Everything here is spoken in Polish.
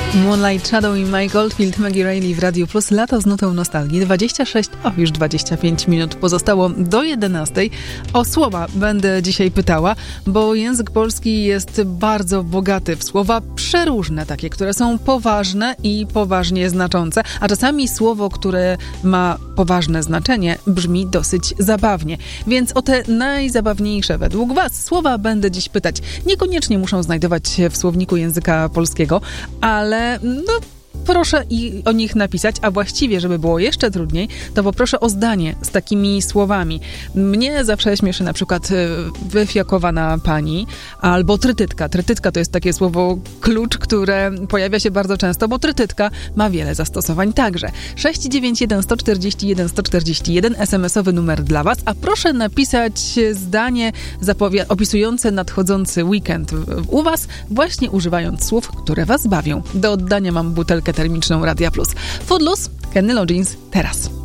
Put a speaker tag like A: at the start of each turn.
A: Moonlight Shadow i Mike Oldfield, Maggie Reilly w Radio Plus. Lato z nutą nostalgii. 25 minut pozostało do 11. O słowa będę dzisiaj pytała, bo język polski jest bardzo bogaty w słowa przeróżne, takie, które są poważne i poważnie znaczące, a czasami słowo, które ma poważne znaczenie, brzmi dosyć zabawnie. Więc o te najzabawniejsze według Was słowa będę dziś pytać. Niekoniecznie muszą znajdować się w słowniku języka polskiego, ale proszę o nich napisać, a właściwie, żeby było jeszcze trudniej, to poproszę o zdanie z takimi słowami. Mnie zawsze śmieszy na przykład wyfiakowana pani albo trytytka. Trytytka to jest takie słowo klucz, które pojawia się bardzo często, bo trytytka ma wiele zastosowań także. 691 141 141 SMS-owy numer dla Was, a proszę napisać zdanie opisujące nadchodzący weekend u Was, właśnie używając słów, które Was bawią. Do oddania mam butelkę termiczną Radia Plus. Footloose, Kenny Loggins, teraz.